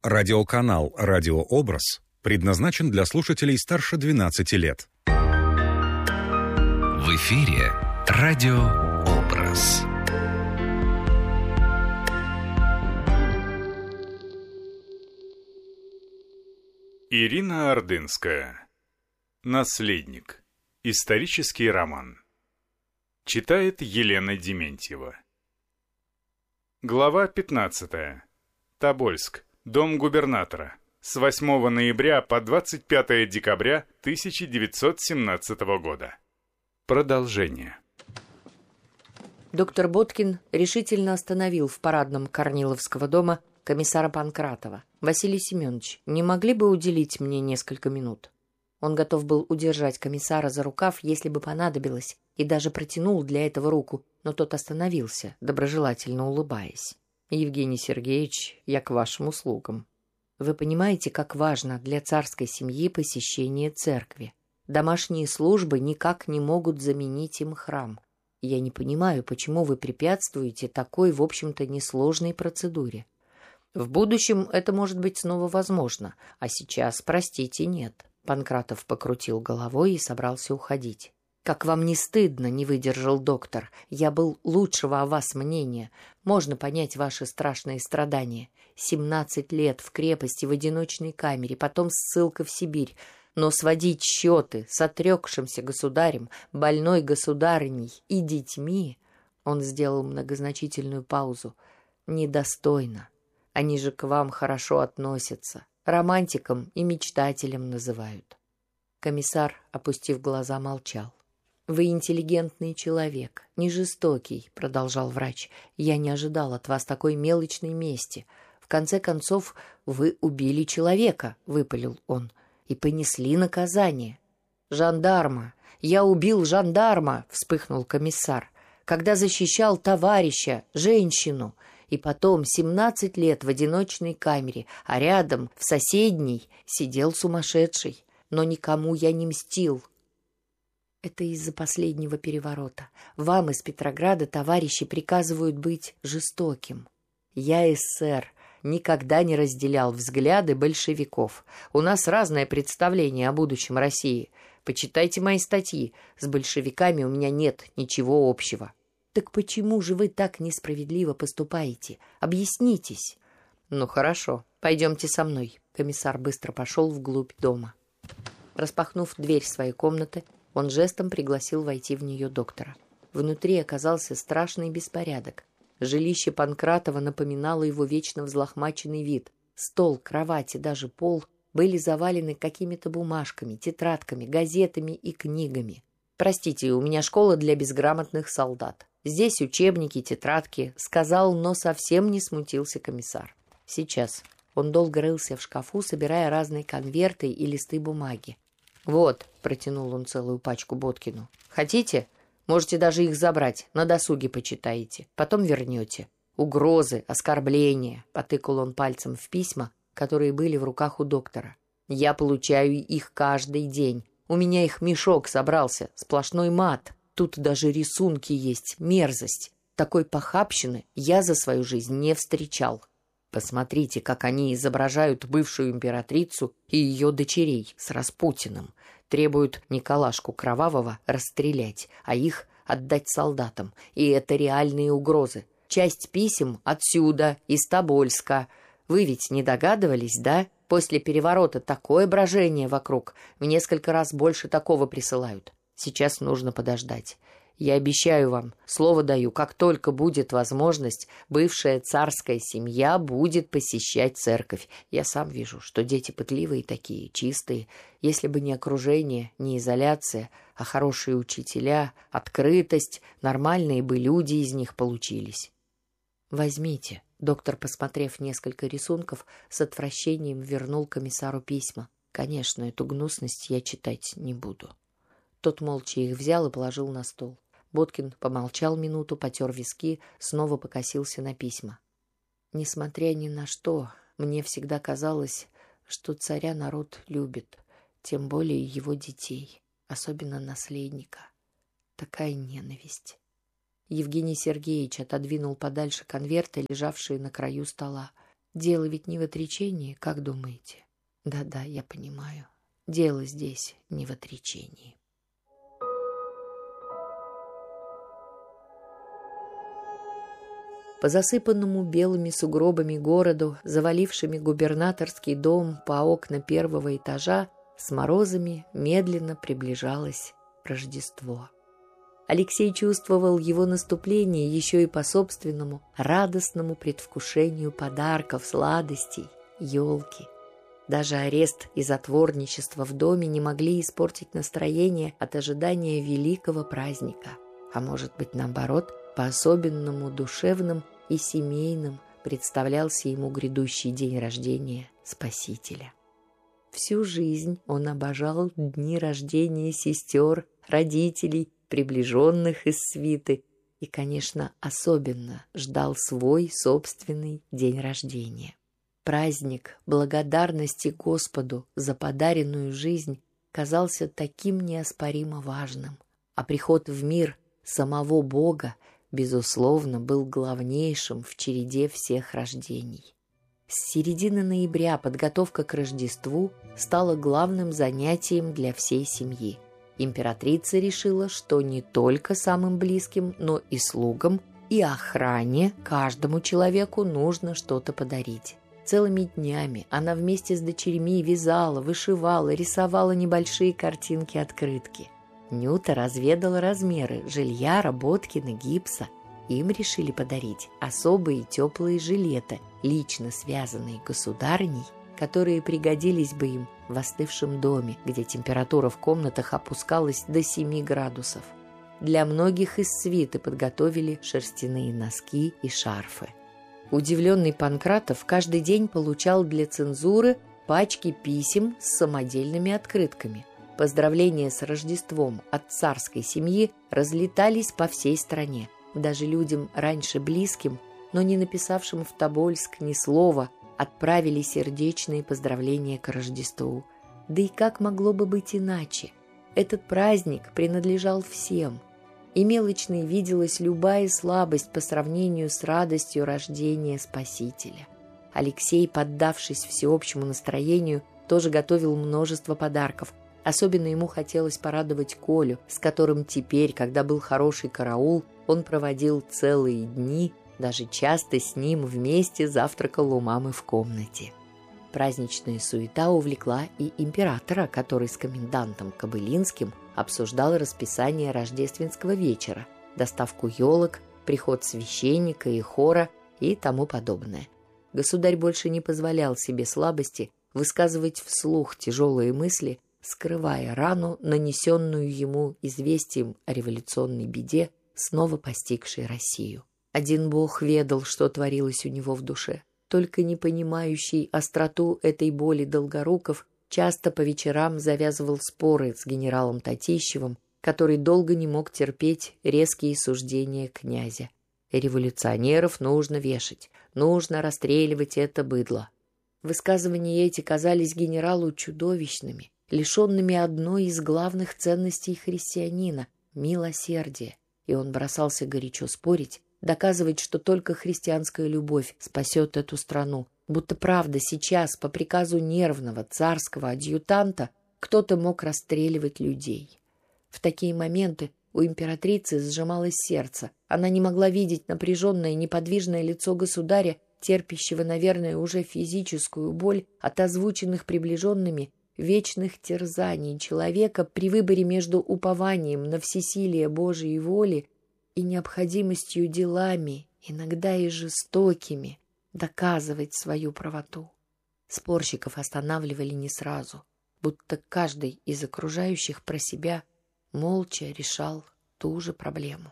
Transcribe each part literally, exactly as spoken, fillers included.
Радиоканал «Радиообраз» предназначен для слушателей старше двенадцати лет. В эфире «Радиообраз». Ирина Ордынская. Наследник. Исторический роман. Читает Елена Дементьева. Глава пятнадцатая. Тобольск. Дом губернатора. С восьмого ноября по двадцать пятое декабря тысяча девятьсот семнадцатого года. Продолжение. Доктор Боткин решительно остановил в парадном Корниловского дома комиссара Панкратова. «Василий Семенович, не могли бы уделить мне несколько минут?» Он готов был удержать комиссара за рукав, если бы понадобилось, и даже протянул для этого руку, но тот остановился, доброжелательно улыбаясь. «Евгений Сергеевич, я к вашим услугам. Вы понимаете, как важно для царской семьи посещение церкви? Домашние службы никак не могут заменить им храм. Я не понимаю, почему вы препятствуете такой, в общем-то, несложной процедуре. В будущем это может быть снова возможно, а сейчас, простите, нет». Панкратов покрутил головой и собрался уходить. «Как вам не стыдно?» — не выдержал доктор. «Я был лучшего о вас мнения. Можно понять ваши страшные страдания. Семнадцать лет в крепости в одиночной камере, потом ссылка в Сибирь. Но сводить счеты с отрекшимся государем, больной государыней и детьми...» Он сделал многозначительную паузу. «Недостойно. Они же к вам хорошо относятся. Романтиком и мечтателем называют». Комиссар, опустив глаза, молчал. «Вы интеллигентный человек, не жестокий», — продолжал врач. «Я не ожидал от вас такой мелочной мести. В конце концов, вы убили человека», — выпалил он, — «и понесли наказание». «Жандарма! Я убил жандарма!» — вспыхнул комиссар. «Когда защищал товарища, женщину. И потом семнадцать лет в одиночной камере, а рядом, в соседней, сидел сумасшедший. Но никому я не мстил». «Это из-за последнего переворота. Вам из Петрограда товарищи приказывают быть жестоким. Я, эсер, никогда не разделял взгляды большевиков. У нас разное представление о будущем России. Почитайте мои статьи. С большевиками у меня нет ничего общего». «Так почему же вы так несправедливо поступаете? Объяснитесь». «Ну хорошо, пойдемте со мной». Комиссар быстро пошел вглубь дома. Распахнув дверь своей комнаты, он жестом пригласил войти в нее доктора. Внутри оказался страшный беспорядок. Жилище Панкратова напоминало его вечно взлохмаченный вид. Стол, кровать и даже пол были завалены какими-то бумажками, тетрадками, газетами и книгами. «Простите, у меня школа для безграмотных солдат. Здесь учебники, тетрадки», — сказал, но совсем не смутился комиссар. «Сейчас». Он долго рылся в шкафу, собирая разные конверты и листы бумаги. «Вот», — протянул он целую пачку Боткину. «Хотите? Можете даже их забрать, на досуге почитаете. Потом вернете. Угрозы, оскорбления», — потыкал он пальцем в письма, которые были в руках у доктора. «Я получаю их каждый день. У меня их мешок собрался, сплошной мат. Тут даже рисунки есть, мерзость. Такой похабщины я за свою жизнь не встречал. Посмотрите, как они изображают бывшую императрицу и ее дочерей с Распутиным. Требуют Николашку Кровавого расстрелять, а их отдать солдатам. И это реальные угрозы. Часть писем отсюда, из Тобольска. Вы ведь не догадывались, да? После переворота такое брожение вокруг. В несколько раз больше такого присылают. Сейчас нужно подождать. Я обещаю вам, слово даю, как только будет возможность, бывшая царская семья будет посещать церковь. Я сам вижу, что дети пытливые такие, чистые. Если бы не окружение, не изоляция, а хорошие учителя, открытость, нормальные бы люди из них получились». «Возьмите». Доктор, посмотрев несколько рисунков, с отвращением вернул комиссару письма. «Конечно, эту гнусность я читать не буду». Тот молча их взял и положил на стол. Боткин помолчал минуту, потер виски, снова покосился на письма. «Несмотря ни на что, мне всегда казалось, что царя народ любит, тем более его детей, особенно наследника. Такая ненависть». Евгений Сергеевич отодвинул подальше конверты, лежавшие на краю стола. Дело ведь не в отречении, как думаете? Да-да, я понимаю. Дело здесь не в отречении. По засыпанному белыми сугробами городу, завалившими губернаторский дом по окна первого этажа, с морозами медленно приближалось Рождество. Алексей чувствовал его наступление еще и по собственному радостному предвкушению подарков, сладостей, елки. Даже арест и затворничество в доме не могли испортить настроение от ожидания великого праздника. А может быть, наоборот, по-особенному душевным и семейным представлялся ему грядущий день рождения Спасителя. Всю жизнь он обожал дни рождения сестер, родителей, приближенных из свиты и, конечно, особенно ждал свой собственный день рождения. Праздник благодарности Господу за подаренную жизнь казался таким неоспоримо важным, а приход в мир самого Бога, безусловно, был главнейшим в череде всех рождений. С середины ноября подготовка к Рождеству стала главным занятием для всей семьи. Императрица решила, что не только самым близким, но и слугам, и охране каждому человеку нужно что-то подарить. Целыми днями она вместе с дочерьми вязала, вышивала, рисовала небольшие картинки-открытки. Нюта разведала размеры жилья Работкина, гипса. Им решили подарить особые теплые жилеты, лично связанные государыней, которые пригодились бы им в остывшем доме, где температура в комнатах опускалась до семи градусов. Для многих из свиты подготовили шерстяные носки и шарфы. Удивленный Панкратов каждый день получал для цензуры пачки писем с самодельными открытками. Поздравления с Рождеством от царской семьи разлетались по всей стране. Даже людям раньше близким, но не написавшим в Тобольск ни слова, отправили сердечные поздравления к Рождеству. Да и как могло бы быть иначе? Этот праздник принадлежал всем, и мелочной виделась любая слабость по сравнению с радостью рождения Спасителя. Алексей, поддавшись всеобщему настроению, тоже готовил множество подарков. Особенно ему хотелось порадовать Колю, с которым теперь, когда был хороший караул, он проводил целые дни, даже часто с ним вместе завтракал у мамы в комнате. Праздничная суета увлекла и императора, который с комендантом Кобылинским обсуждал расписание рождественского вечера, доставку елок, приход священника и хора и тому подобное. Государь больше не позволял себе слабости высказывать вслух тяжелые мысли, скрывая рану, нанесенную ему известием о революционной беде, снова постигшей Россию. Один Бог ведал, что творилось у него в душе. Только не понимающий остроту этой боли Долгоруков часто по вечерам завязывал споры с генералом Татищевым, который долго не мог терпеть резкие суждения князя. Революционеров нужно вешать, нужно расстреливать это быдло. Высказывания эти казались генералу чудовищными, лишенными одной из главных ценностей христианина – милосердия, и он бросался горячо спорить, доказывать, что только христианская любовь спасет эту страну, будто правда сейчас по приказу нервного царского адъютанта кто-то мог расстреливать людей. В такие моменты у императрицы сжималось сердце. Она не могла видеть напряженное, неподвижное лицо государя, терпящего, наверное, уже физическую боль от озвученных приближенными вечных терзаний человека при выборе между упованием на всесилие Божией воли и необходимостью делами, иногда и жестокими, доказывать свою правоту. Спорщиков останавливали не сразу, будто каждый из окружающих про себя молча решал ту же проблему.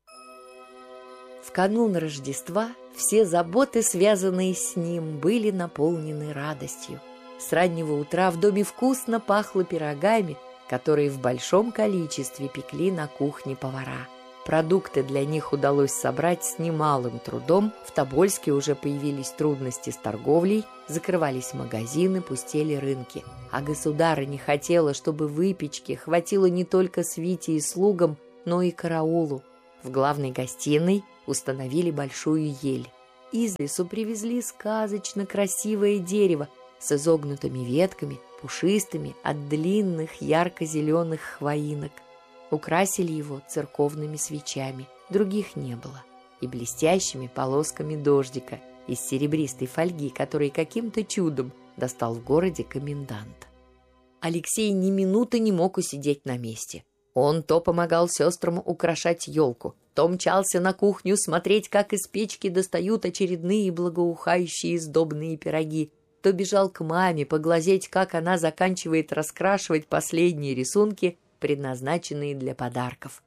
В канун Рождества все заботы, связанные с ним, были наполнены радостью. С раннего утра в доме вкусно пахло пирогами, которые в большом количестве пекли на кухне повара. Продукты для них удалось собрать с немалым трудом. В Тобольске уже появились трудности с торговлей, закрывались магазины, пустели рынки. А государыня хотела, чтобы выпечки хватило не только свите и слугам, но и караулу. В главной гостиной установили большую ель. Из лесу привезли сказочно красивое дерево с изогнутыми ветками, пушистыми от длинных ярко-зеленых хвоинок. Украсили его церковными свечами, других не было, и блестящими полосками дождика из серебристой фольги, который каким-то чудом достал в городе комендант. Алексей ни минуты не мог усидеть на месте. Он то помогал сестрам украшать елку, то мчался на кухню смотреть, как из печки достают очередные благоухающие сдобные пироги, то бежал к маме поглазеть, как она заканчивает раскрашивать последние рисунки, предназначенные для подарков.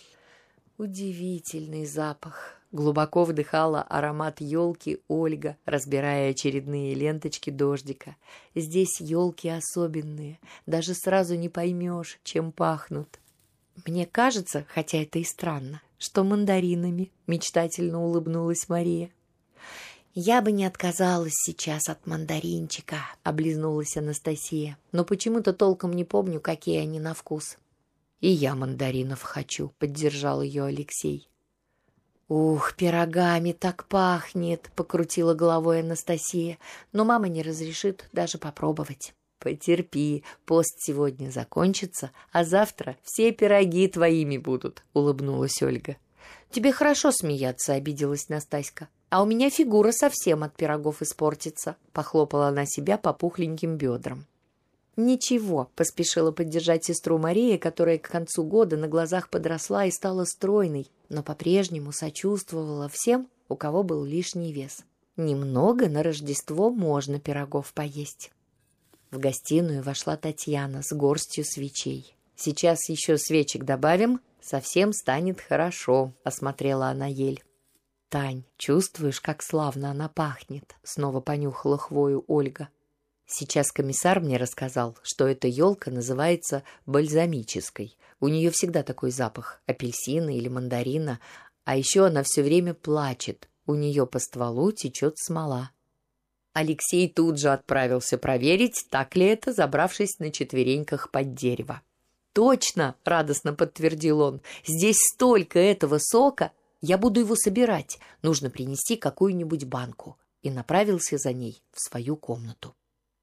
Удивительный запах. Глубоко вдыхала аромат елки Ольга, разбирая очередные ленточки дождика. Здесь елки особенные, даже сразу не поймешь, чем пахнут. Мне кажется, хотя это и странно, что мандаринами, мечтательно улыбнулась Мария. «Я бы не отказалась сейчас от мандаринчика», — облизнулась Анастасия. «Но почему-то толком не помню, какие они на вкус». «И я мандаринов хочу», — поддержал ее Алексей. «Ух, пирогами так пахнет», — покрутила головой Анастасия. «Но мама не разрешит даже попробовать». «Потерпи, пост сегодня закончится, а завтра все пироги твоими будут», — улыбнулась Ольга. «Тебе хорошо смеяться», — обиделась Настаська. «А у меня фигура совсем от пирогов испортится», — похлопала она себя по пухленьким бедрам. «Ничего», — поспешила поддержать сестру Мария, которая к концу года на глазах подросла и стала стройной, но по-прежнему сочувствовала всем, у кого был лишний вес. «Немного на Рождество можно пирогов поесть». В гостиную вошла Татьяна с горстью свечей. «Сейчас еще свечек добавим, совсем станет хорошо», — осмотрела она ель. «Тань, чувствуешь, как славно она пахнет?» — снова понюхала хвою Ольга. «Сейчас комиссар мне рассказал, что эта елка называется бальзамической. У нее всегда такой запах — апельсина или мандарина, а еще она все время плачет, у нее по стволу течет смола». Алексей тут же отправился проверить, так ли это, забравшись на четвереньках под дерево. «Точно!» — радостно подтвердил он. «Здесь столько этого сока! Я буду его собирать. Нужно принести какую-нибудь банку». И направился за ней в свою комнату.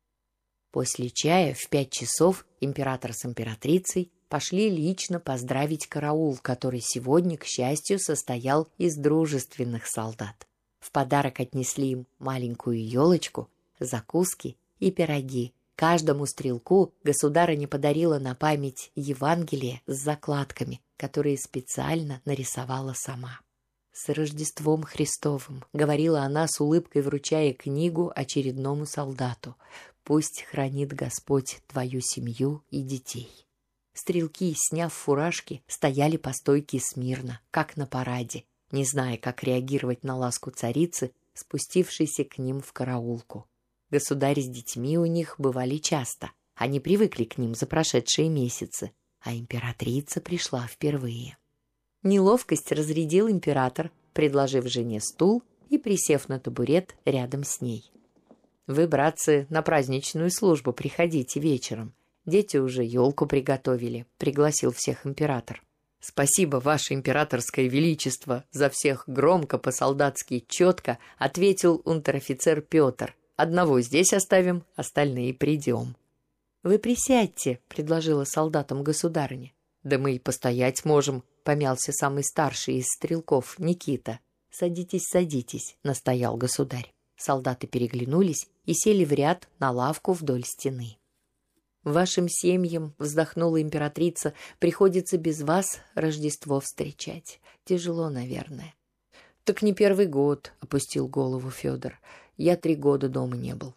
После чая в пять часов император с императрицей пошли лично поздравить караул, который сегодня, к счастью, состоял из дружественных солдат. В подарок отнесли им маленькую елочку, закуски и пироги. Каждому стрелку государыня подарила на память Евангелие с закладками, которые специально нарисовала сама. «С Рождеством Христовым», — говорила она с улыбкой, вручая книгу очередному солдату. «Пусть хранит Господь твою семью и детей». Стрелки, сняв фуражки, стояли по стойке смирно, как на параде, не зная, как реагировать на ласку царицы, спустившейся к ним в караулку. Государь с детьми у них бывали часто, они привыкли к ним за прошедшие месяцы, а императрица пришла впервые. Неловкость разрядил император, предложив жене стул и присев на табурет рядом с ней. «Вы, братцы, на праздничную службу приходите вечером. Дети уже елку приготовили», — пригласил всех император. «Спасибо, ваше императорское величество!» — за всех громко, по-солдатски четко ответил унтер-офицер Петр. «Одного здесь оставим, остальные придем». «Вы присядьте», — предложила солдатам государыня. «Да мы и постоять можем», — помялся самый старший из стрелков, Никита. «Садитесь, садитесь», — настоял государь. Солдаты переглянулись и сели в ряд на лавку вдоль стены. «Вашим семьям, — вздохнула императрица, — приходится без вас Рождество встречать. Тяжело, наверное». «Так не первый год», — опустил голову Федор. «Я три года дома не был».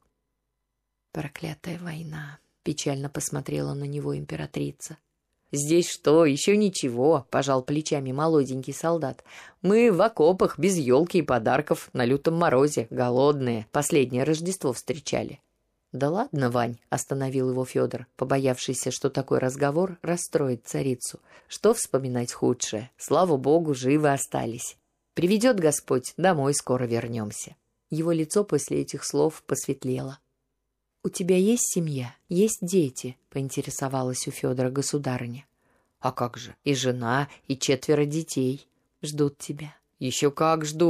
«Проклятая война», — печально посмотрела на него императрица. «Здесь что, еще ничего», — пожал плечами молоденький солдат. «Мы в окопах, без елки и подарков, на лютом морозе, голодные, последнее Рождество встречали». «Да ладно, Вань», — остановил его Федор, побоявшийся, что такой разговор расстроит царицу. «Что вспоминать худшее? Слава богу, живы остались. Приведет Господь, домой скоро вернемся». Его лицо после этих слов посветлело. «У тебя есть семья? Есть дети?» — поинтересовалась у Федора государыня. «А как же? И жена, и четверо детей. Ждут тебя». «Еще как ждут.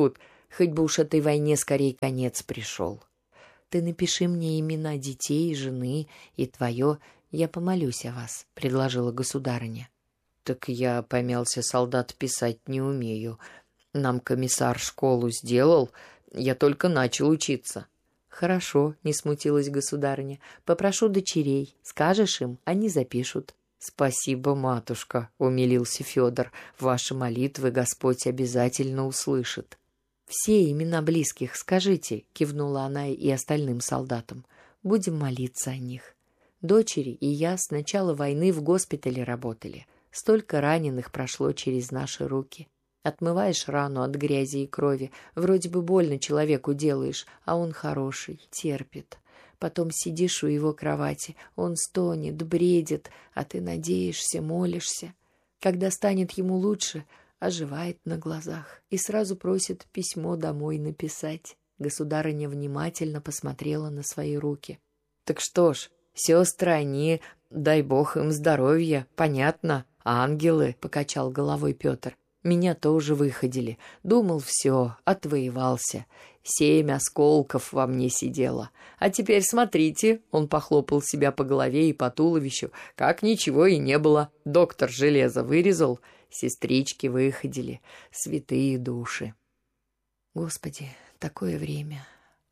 хоть бы уж этой войне скорее конец пришел. Ты напиши мне имена детей, жены и твое, я помолюсь о вас», — предложила государыня. «Так я, помялся солдат, писать не умею. Нам комиссар школу сделал, я только начал учиться». «Хорошо», — не смутилась государыня, — «попрошу дочерей, скажешь им, они запишут». «Спасибо, матушка», — умилился Федор, — «ваши молитвы Господь обязательно услышит». «Все имена близких скажите», — кивнула она и остальным солдатам. «Будем молиться о них. Дочери и я с начала войны в госпитале работали. Столько раненых прошло через наши руки. Отмываешь рану от грязи и крови, вроде бы больно человеку делаешь, а он хороший, терпит. Потом сидишь у его кровати, он стонет, бредит, а ты надеешься, молишься. Когда станет ему лучше, оживает на глазах и сразу просит письмо домой написать». Государыня внимательно посмотрела на свои руки. «Так что ж, сестры они, дай бог им здоровья, понятно, ангелы», — покачал головой Петр. «Меня тоже выходили. Думал, все, отвоевался. Семь осколков во мне сидело. А теперь смотрите», — он похлопал себя по голове и по туловищу, как ничего и не было. Доктор железо вырезал, сестрички выходили, святые души. Господи, такое время.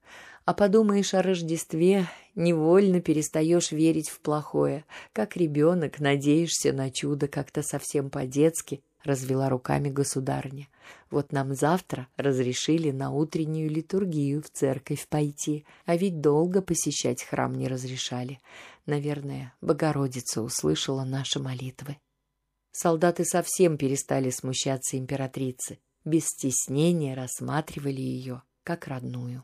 А подумаешь о Рождестве, невольно перестаешь верить в плохое. Как ребенок надеешься на чудо, как-то совсем по-детски, развела руками государыня. Вот нам завтра разрешили на утреннюю литургию в церковь пойти, а ведь долго посещать храм не разрешали. Наверное, Богородица услышала наши молитвы. Солдаты совсем перестали смущаться императрицы, без стеснения рассматривали ее как родную.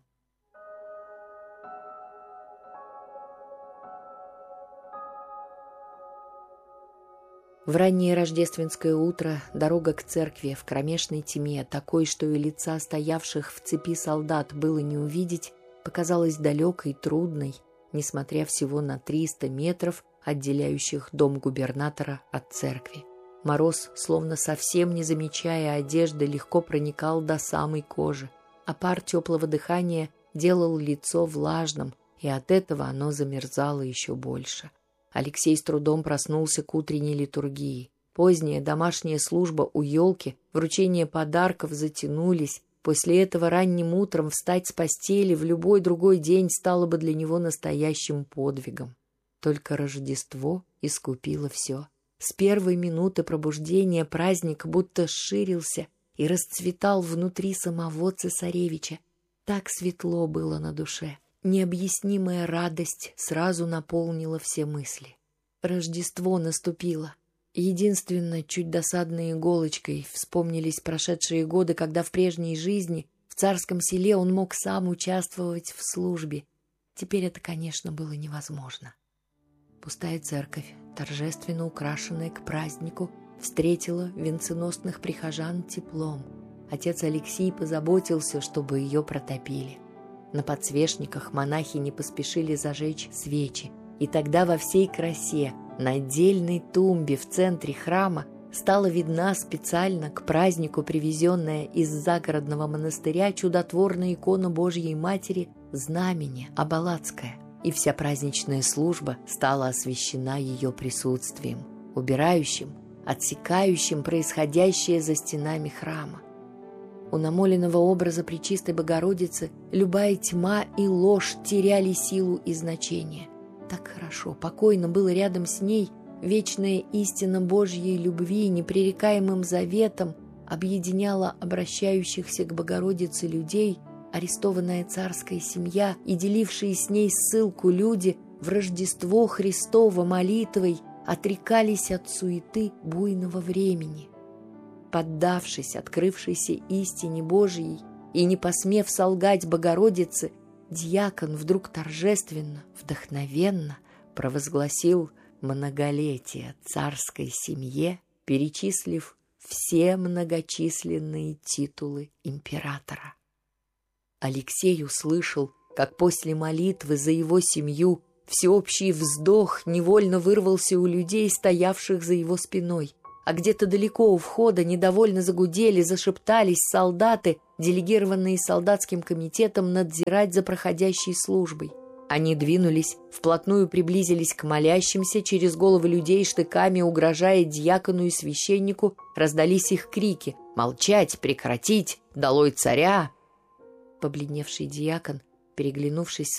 В раннее рождественское утро дорога к церкви в кромешной тьме, такой, что и лица стоявших в цепи солдат было не увидеть, показалась далекой и трудной, несмотря всего на триста метров, отделяющих дом губернатора от церкви. Мороз, словно совсем не замечая одежды, легко проникал до самой кожи, а пар теплого дыхания делал лицо влажным, и от этого оно замерзало еще больше. Алексей с трудом проснулся к утренней литургии. Поздняя домашняя служба у елки, вручение подарков затянулись. После этого ранним утром встать с постели в любой другой день стало бы для него настоящим подвигом. Только Рождество искупило все. С первой минуты пробуждения праздник будто ширился и расцветал внутри самого цесаревича. Так светло было на душе. Необъяснимая радость сразу наполнила все мысли. Рождество наступило. Единственно, чуть досадной иголочкой вспомнились прошедшие годы, когда в прежней жизни в царском селе он мог сам участвовать в службе. Теперь это, конечно, было невозможно. Пустая церковь, торжественно украшенная к празднику, встретила венценосных прихожан теплом. Отец Алексий позаботился, чтобы ее протопили. На подсвечниках монахи не поспешили зажечь свечи, и тогда во всей красе на отдельной тумбе в центре храма стала видна специально к празднику привезенная из загородного монастыря чудотворная икона Божьей Матери Знамени Абалацкая, и вся праздничная служба стала освящена ее присутствием, убирающим, отсекающим происходящее за стенами храма. У намоленного образа Пречистой Богородицы любая тьма и ложь теряли силу и значение. Так хорошо, покойно было рядом с ней вечная истина Божьей любви непререкаемым заветом объединяла обращающихся к Богородице людей, арестованная царская семья и делившие с ней ссылку люди в Рождество Христово молитвой отрекались от суеты буйного времени. Поддавшись открывшейся истине Божьей и не посмев солгать Богородице, дьякон вдруг торжественно, вдохновенно провозгласил многолетие царской семье, перечислив все многочисленные титулы императора. Алексей услышал, как после молитвы за его семью всеобщий вздох невольно вырвался у людей, стоявших за его спиной. А где-то далеко у входа недовольно загудели, зашептались солдаты, делегированные солдатским комитетом надзирать за проходящей службой. Они двинулись, вплотную приблизились к молящимся, через головы людей штыками угрожая дьякону и священнику, раздались их крики: «Молчать! Прекратить! Долой царя!» Побледневший дьякон, переглянувшись